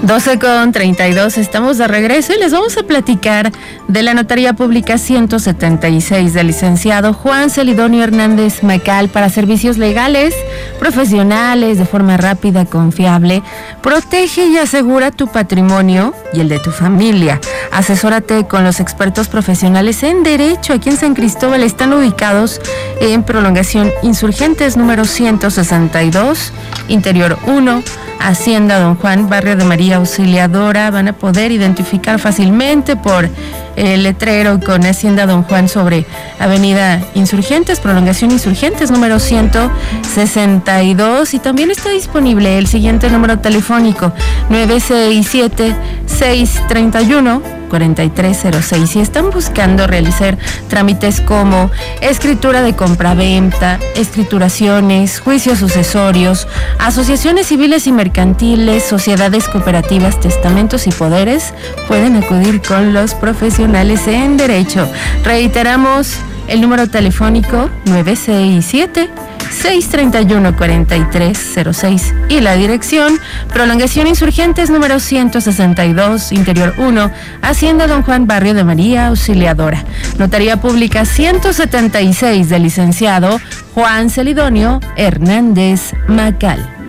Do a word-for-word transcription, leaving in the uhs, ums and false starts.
doce con treinta y dos, estamos de regreso y les vamos a platicar de la Notaría Pública ciento setenta y seis del licenciado Juan Celidonio Hernández Macal para servicios legales, profesionales, de forma rápida, confiable. Protege y asegura tu patrimonio y el de tu familia. Asesórate con los expertos profesionales en Derecho. Aquí en San Cristóbal están ubicados en Prolongación Insurgentes número ciento sesenta y dos, Interior uno, Hacienda Don Juan, Barrio de María Auxiliadora. Van a poder identificar fácilmente por el letrero con Hacienda Don Juan sobre Avenida Insurgentes, Prolongación Insurgentes número ciento sesenta y dos, y también está disponible el siguiente número telefónico: nueve seis siete, seis tres uno, cuatro tres cero seis. Si están buscando realizar trámites como escritura de compraventa, escrituraciones, juicios sucesorios, asociaciones civiles y mercantiles, sociedades cooperativas, testamentos y poderes, pueden acudir con los profesionales en Derecho. Reiteramos el número telefónico: nueve seis siete, seis tres uno, cuatro tres cero seis, y la dirección: Prolongación Insurgentes número ciento sesenta y dos, Interior uno, Hacienda Don Juan, Barrio de María Auxiliadora. Notaría Pública ciento setenta y seis del licenciado Juan Celidonio Hernández Macal.